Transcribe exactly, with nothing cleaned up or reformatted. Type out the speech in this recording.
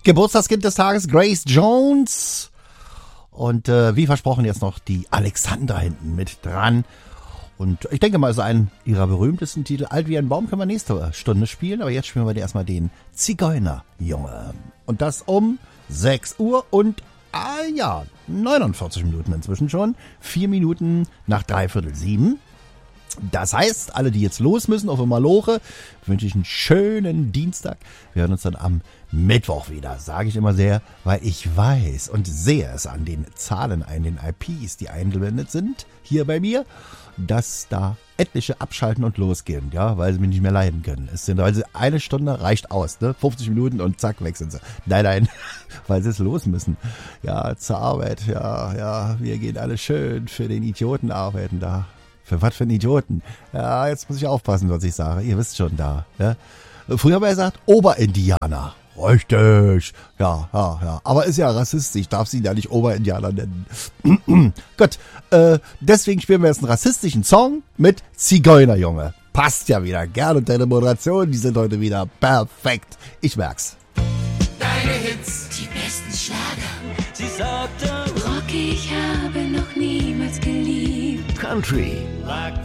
Geburtstagskind des Tages, Grace Jones. Und äh, wie versprochen jetzt noch die Alexandra hinten mit dran. Und ich denke mal, es ist ein ihrer berühmtesten Titel. Alt wie ein Baum können wir nächste Stunde spielen. Aber jetzt spielen wir dir erstmal den Zigeunerjunge. Und das um sechs Uhr und, ah ja, neunundvierzig Minuten inzwischen schon. Vier Minuten nach dreiviertel sieben. Das heißt, alle, die jetzt los müssen auf der Maloche, wünsche ich einen schönen Dienstag. Wir hören uns dann am Mittwoch wieder, sage ich immer sehr, weil ich weiß und sehe es an den Zahlen, an den I Ps, die eingeblendet sind, hier bei mir, dass da etliche abschalten und losgehen, ja, weil sie mich nicht mehr leiden können. Es sind also eine Stunde reicht aus, ne, fünfzig Minuten und zack, weg sind sie. Nein, nein, weil sie es los müssen. Ja, zur Arbeit, ja, ja, wir gehen alle schön für den Idioten arbeiten da. Für was für einen Idioten? Ja, jetzt muss ich aufpassen, was ich sage. Ihr wisst schon da. Ja? Früher haben wir gesagt, Oberindianer. Richtig. Ja, ja, ja. Aber ist ja rassistisch. Darf sie ja nicht Oberindianer nennen. Gut. Äh, deswegen spielen wir jetzt einen rassistischen Song mit Zigeunerjunge. Passt ja wieder. Gern und deine Moderation, die sind heute wieder perfekt. Ich merk's. Deine Hits, die besten Schlager. Sie sagte, Rocky, ich habe noch niemals geliebt. Country. lag